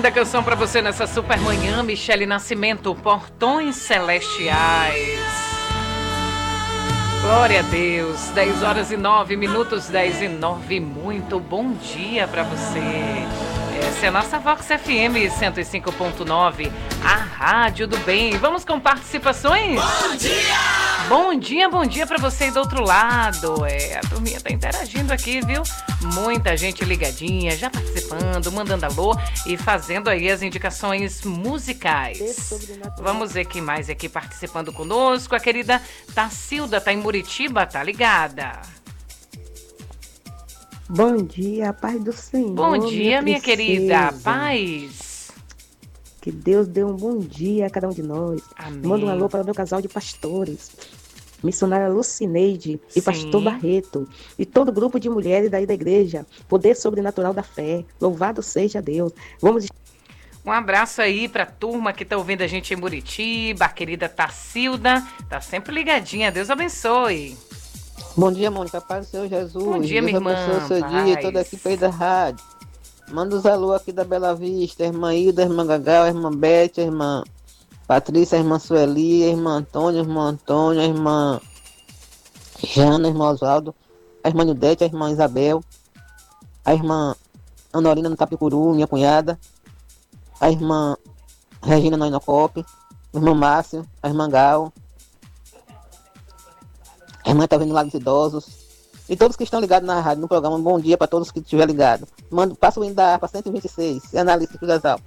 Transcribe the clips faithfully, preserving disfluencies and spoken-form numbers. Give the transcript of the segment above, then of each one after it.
linda canção pra você nessa super manhã, Michele Nascimento, Portões Celestiais. Glória a Deus, dez horas e nove minutos, dez e nove, muito bom dia pra você. Essa é a nossa Vox F M cento e cinco ponto nove, a rádio do bem. Vamos com participações? Bom dia! Bom dia, bom dia pra você aí do outro lado. É, a turminha tá interagindo aqui, viu? Muita gente ligadinha, já participando, mandando alô e fazendo aí as indicações musicais. Vamos ver quem mais aqui participando conosco. A querida Tacilda tá em Muritiba, tá ligada? Bom dia, paz do Senhor. Bom dia, minha, minha querida, princesa. Paz. Que Deus dê um bom dia a cada um de nós. Amém. Manda um alô para o meu casal de pastores, missionária Lucineide e Sim. pastor Barreto, e todo o grupo de mulheres daí da igreja, Poder Sobrenatural da Fé. Louvado seja Deus. Vamos. Um abraço aí pra turma que tá ouvindo a gente em Muritiba, a querida Tacilda, tá sempre ligadinha, Deus abençoe. Bom dia, Mônica, paz do Senhor Jesus. Bom dia, Deus minha irmã, abençoe o seu paz. dia, toda a equipe aí da rádio. Manda os alô aqui da Bela Vista, a irmã Hilda, a irmã Gagal, a irmã Beth, a irmã Patrícia, a irmã Sueli, a irmã Antônia, a irmã Antônia, a irmã Jana, a irmã Oswaldo, a irmã Nildete, a irmã Isabel, a irmã Anorina no Tapicuru, minha cunhada, a irmã Regina no Inocope, o irmão Márcio, a irmã Gal, a irmã tá vendo lá dos idosos. E todos que estão ligados na rádio, no programa, um bom dia para todos que estiver ligado. Mando, passa o hino da harpa cento e vinte e seis, é analista do casal.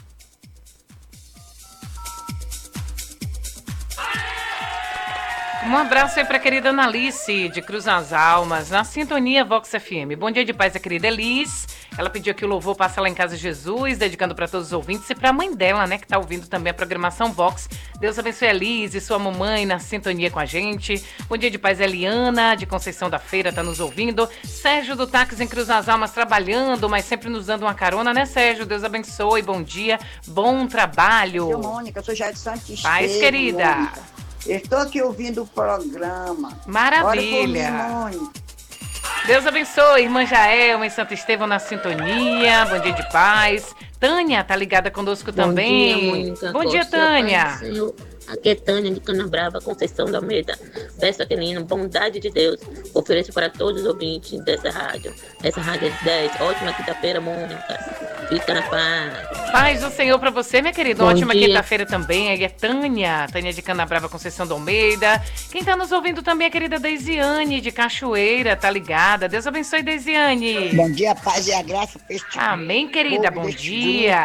Um abraço aí pra querida Analice, de Cruz nas Almas, na sintonia Vox F M. Bom dia de paz, a querida Elis. Ela pediu que o louvor passe lá em casa Jesus, dedicando para todos os ouvintes e pra mãe dela, né, que tá ouvindo também a programação Vox. Deus abençoe a Elis e sua mamãe na sintonia com a gente. Bom dia de paz, Eliana, de Conceição da Feira, tá nos ouvindo. Sérgio do Táxi em Cruz nas Almas, trabalhando, mas sempre nos dando uma carona, né, Sérgio? Deus abençoe, bom dia, bom trabalho. Eu, Mônica, eu sou Jair de Santos. Paz, querida. Mônica. Eu estou aqui ouvindo o programa. Maravilha. Ora por mim, Mônica. Deus abençoe, irmã Jaelma em Santo Estevão na sintonia. Bom dia de paz. Tânia tá ligada conosco Bom também. Dia, Mônica. Bom dia, Tânia. Aqui é Tânia de Canabrava, Conceição da Almeida. Peço aquele hino, bondade de Deus. Ofereço para todos os ouvintes dessa rádio. Essa rádio é de dez. Ótima quinta-feira, Mônica. Fica na paz. Paz do Senhor pra você, minha querida. Bom Ótima dia. quinta-feira também. Aí é Tânia, Tânia de Canabrava, Conceição da Almeida. Quem tá nos ouvindo também é a querida Deisiane de Cachoeira, tá ligada? Deus abençoe, Deisiane. Bom dia, a paz e a graça. Amém, querida. Bom dia.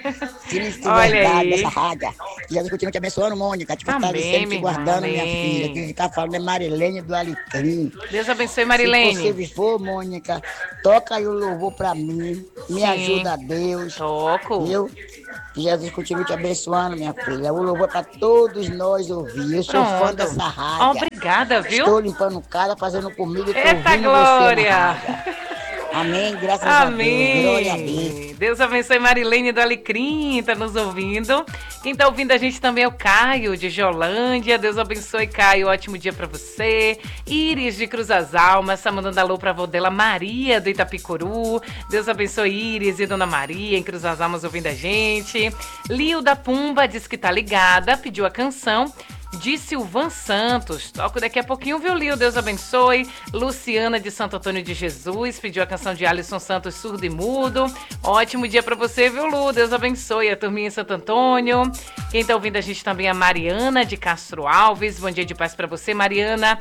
Olha Olha aí. Dessa rádio. Jesus continua te abençoando, Mônica. Te Amém, fortalecendo, te minha guardando, irmã, minha amém. filha. Quem tá falando é Marilene do Alecrim. Deus abençoe, Se Marilene. você for, Mônica, toca aí o louvor pra mim. Me Sim. ajuda, Deus. Toco. Viu? Que Jesus continue te abençoando, minha filha. O louvor pra todos nós ouvir. Eu sou fã Pronto. dessa rádio. Obrigada, viu? Estou limpando casa, fazendo comida e tô Eita, ouvindo glória. você na rádio. Amém, graças a Deus. Glória a Deus. Amém. Deus abençoe Marilene do Alecrim, tá nos ouvindo. Quem tá ouvindo a gente também é o Caio, de Geolândia. Deus abençoe, Caio. Ótimo dia pra você. Iris, de Cruz das Almas, tá mandando alô pra avó dela, Maria, do Itapicuru. Deus abençoe Iris e Dona Maria, em Cruz das Almas, ouvindo a gente. Lio da Pumba diz que tá ligada, pediu a canção de Silvan Santos. Toco daqui a pouquinho, viu, Lio? Deus abençoe. Luciana de Santo Antônio de Jesus pediu a canção de Alisson Santos, Surdo e Mudo. Ótimo dia pra você, viu, Lu? Deus abençoe a turminha em Santo Antônio. Quem tá ouvindo a gente também é a Mariana de Castro Alves. Bom dia de paz pra você, Mariana.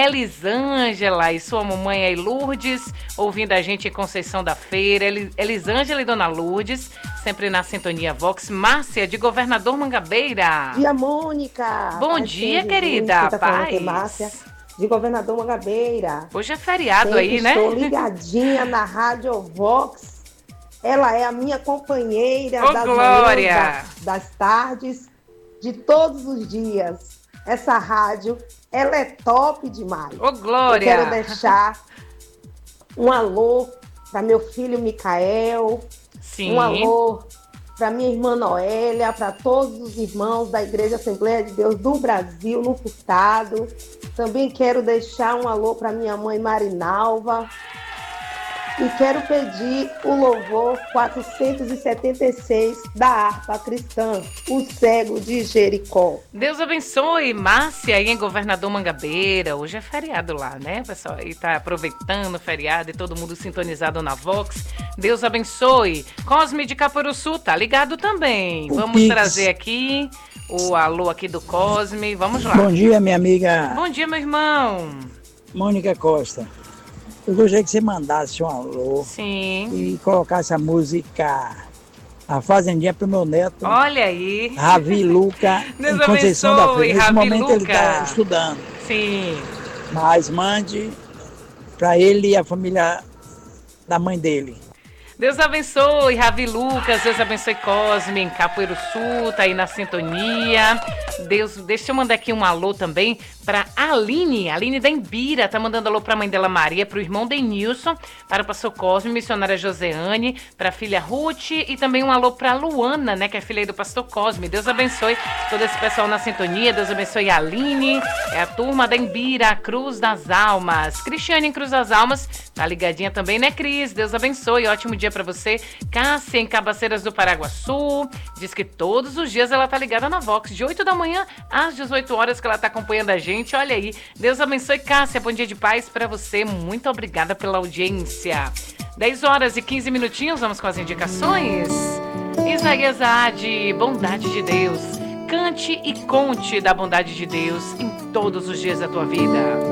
Elisângela e sua mamãe aí, Lourdes, ouvindo a gente em Conceição da Feira. Elis- Elisângela e Dona Lourdes, sempre na sintonia Vox. Márcia de Governador Mangabeira. Dia, Mônica. Bom Paz dia, seja querida. Jesus. Quem tá falando aqui é Paz. Márcia, de Governador Mangabeira. Hoje é feriado Sempre aí, né? Estou ligadinha na Rádio Vox. Ela é a minha companheira Ô, das Glória. manhãs, das, das tardes, de todos os dias. Essa rádio, ela é top demais. Ô, Glória. Eu quero deixar um alô para meu filho Micael, Sim. um alô para minha irmã Noélia, para todos os irmãos da Igreja Assembleia de Deus do Brasil, no Furtado. Também quero deixar um alô para minha mãe Marinalva E quero pedir o louvor quatrocentos e setenta e seis da harpa cristã, o cego de Jericó. Deus abençoe, Márcia aí em Governador Mangabeira. Hoje é feriado lá, né, pessoal? Aí tá aproveitando o feriado e todo mundo sintonizado na Vox. Deus abençoe. Cosme de Caporuçu, tá ligado também. O Vamos Pix. trazer aqui o alô aqui do Cosme. Vamos lá. Bom dia, minha amiga Bom dia, meu irmão. Mônica Costa. Eu gostaria que você mandasse um alô Sim. e colocasse a música A Fazendinha pro meu neto, Olha aí. Ravi Luca, Deus em Conceição da abençoe, Feira. Nesse Ravi momento ele Luca. está estudando, Sim. mas mande para ele e a família da mãe dele. Deus abençoe, Ravi Lucas, Deus abençoe Cosme, em Capoeiro-Sul, tá aí na sintonia. Deus, deixa eu mandar aqui um alô também para Aline, Aline da Embira, tá mandando alô para a mãe dela Maria, para o irmão Denilson, para o pastor Cosme, missionária Joseane, para a filha Ruth e também um alô para Luana, né, que é filha aí do pastor Cosme. Deus abençoe todo esse pessoal na sintonia, Deus abençoe a Aline, é a turma da Embira, Cruz das Almas. Cristiane em Cruz das Almas, tá ligadinha também, né, Cris? Deus abençoe, ótimo dia para você. Cássia em Cabaceiras do Paraguaçu, diz que todos os dias ela tá ligada na Vox, de oito da manhã às dezoito horas que ela tá acompanhando a gente. Olha aí, Deus abençoe, Cássia, bom dia de paz para você, muito obrigada pela audiência. dez horas e quinze minutinhos, vamos com as indicações. Isaías Ade, bondade de Deus, cante e conte da bondade de Deus em todos os dias da tua vida.